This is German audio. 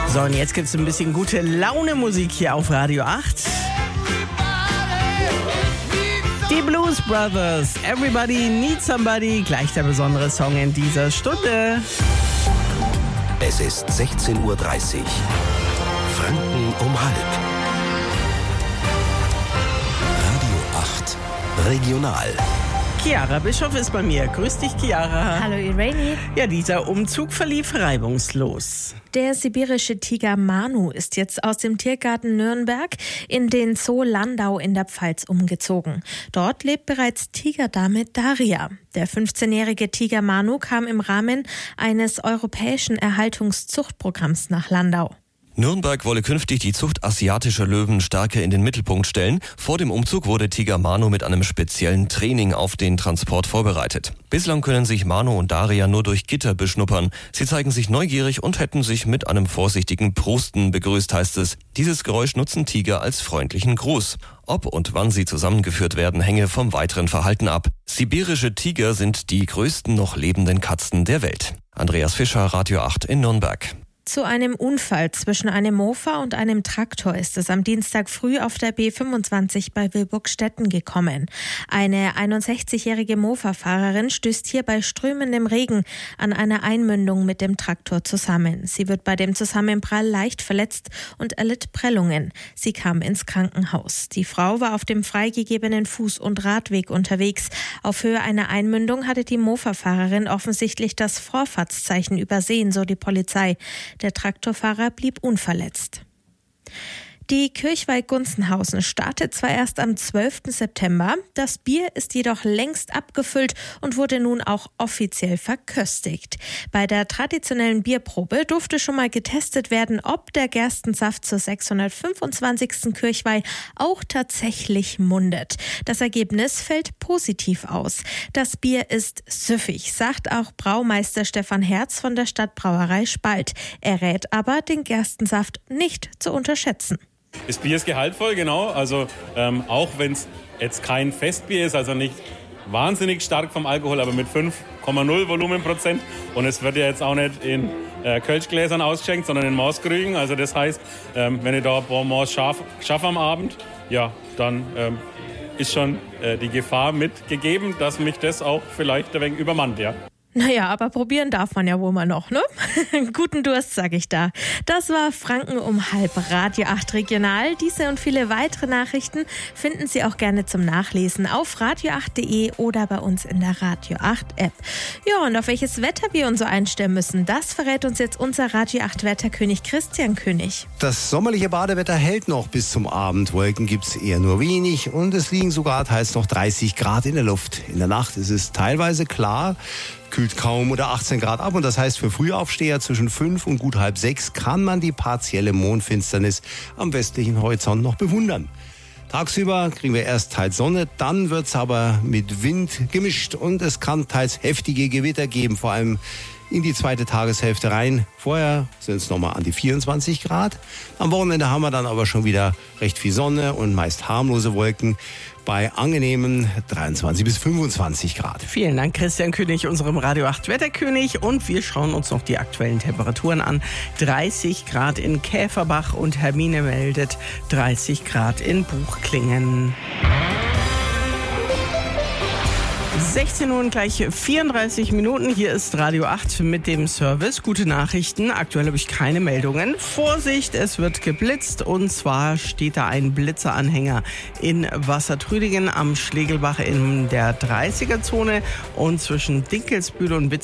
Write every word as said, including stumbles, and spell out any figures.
So, und jetzt gibt's ein bisschen gute Laune-Musik hier auf Radio acht. Die Blues Brothers, Everybody Needs Somebody, gleich der besondere Song in dieser Stunde. Es ist sechzehn Uhr dreißig. Franken um halb. Radio acht Regional. Chiara Bischof ist bei mir. Grüß dich, Chiara. Hallo, Irene. Ja, dieser Umzug verlief reibungslos. Der sibirische Tiger Manu ist jetzt aus dem Tiergarten Nürnberg in den Zoo Landau in der Pfalz umgezogen. Dort lebt bereits Tigerdame Daria. Der fünfzehnjährige Tiger Manu kam im Rahmen eines europäischen Erhaltungszuchtprogramms nach Landau. Nürnberg wolle künftig die Zucht asiatischer Löwen stärker in den Mittelpunkt stellen. Vor dem Umzug wurde Tiger Manu mit einem speziellen Training auf den Transport vorbereitet. Bislang können sich Manu und Daria nur durch Gitter beschnuppern. Sie zeigen sich neugierig und hätten sich mit einem vorsichtigen Prusten begrüßt, heißt es. Dieses Geräusch nutzen Tiger als freundlichen Gruß. Ob und wann sie zusammengeführt werden, hänge vom weiteren Verhalten ab. Sibirische Tiger sind die größten noch lebenden Katzen der Welt. Andreas Fischer, Radio acht in Nürnberg. Zu einem Unfall zwischen einem Mofa und einem Traktor ist es am Dienstag früh auf der B fünfundzwanzig bei Wilburgstetten gekommen. Eine einundsechzigjährige Mofa-Fahrerin stößt hier bei strömendem Regen an einer Einmündung mit dem Traktor zusammen. Sie wird bei dem Zusammenprall leicht verletzt und erlitt Prellungen. Sie kam ins Krankenhaus. Die Frau war auf dem freigegebenen Fuß- und Radweg unterwegs. Auf Höhe einer Einmündung hatte die Mofa-Fahrerin offensichtlich das Vorfahrtszeichen übersehen, so die Polizei. Der Traktorfahrer blieb unverletzt. Die Kirchweih Gunzenhausen startet zwar erst am zwölften September, das Bier ist jedoch längst abgefüllt und wurde nun auch offiziell verköstigt. Bei der traditionellen Bierprobe durfte schon mal getestet werden, ob der Gerstensaft zur sechshundertfünfundzwanzigsten Kirchweih auch tatsächlich mundet. Das Ergebnis fällt positiv aus. Das Bier ist süffig, sagt auch Braumeister Stefan Herz von der Stadtbrauerei Spalt. Er rät aber, den Gerstensaft nicht zu unterschätzen. Das Bier ist gehaltvoll, genau. Also ähm, auch wenn es jetzt kein Festbier ist, also nicht wahnsinnig stark vom Alkohol, aber mit fünf Komma null Volumenprozent. Und es wird ja jetzt auch nicht in äh, Kölschgläsern ausgeschenkt, sondern in Maßkrügen. Also das heißt, ähm, wenn ich da ein paar Maß schaffe am Abend, ja, dann ähm, ist schon äh, die Gefahr mitgegeben, dass mich das auch vielleicht ein wenig übermannt, ja. Naja, aber probieren darf man ja wohl mal noch, ne? Guten Durst, sag ich da. Das war Franken um halb, Radio acht Regional. Diese und viele weitere Nachrichten finden Sie auch gerne zum Nachlesen auf radio acht punkt de oder bei uns in der Radio acht App. Ja, und auf welches Wetter wir uns so einstellen müssen, das verrät uns jetzt unser Radio acht Wetterkönig Christian König. Das sommerliche Badewetter hält noch bis zum Abend. Wolken gibt's eher nur wenig und es liegen sogar teils noch dreißig Grad in der Luft. In der Nacht ist es teilweise klar, kühlt kaum oder achtzehn Grad ab und das heißt für Frühaufsteher zwischen fünf und gut halb sechs kann man die partielle Mondfinsternis am westlichen Horizont noch bewundern. Tagsüber kriegen wir erst teils Sonne, dann wird's aber mit Wind gemischt und es kann teils heftige Gewitter geben, vor allem in die zweite Tageshälfte rein. Vorher sind es nochmal an die vierundzwanzig Grad. Am Wochenende haben wir dann aber schon wieder recht viel Sonne und meist harmlose Wolken bei angenehmen dreiundzwanzig bis fünfundzwanzig Grad. Vielen Dank, Christian König, unserem Radio acht Wetterkönig. Und wir schauen uns noch die aktuellen Temperaturen an. dreißig Grad in Käferbach und Hermine meldet dreißig Grad in Buchklingen. sechzehn Uhr und gleich vierunddreißig Minuten. Hier ist Radio acht mit dem Service. Gute Nachrichten. Aktuell habe ich keine Meldungen. Vorsicht, es wird geblitzt. Und zwar steht da ein Blitzeranhänger in Wassertrüdingen am Schlegelbach in der dreißiger Zone und zwischen Dinkelsbühl und Witz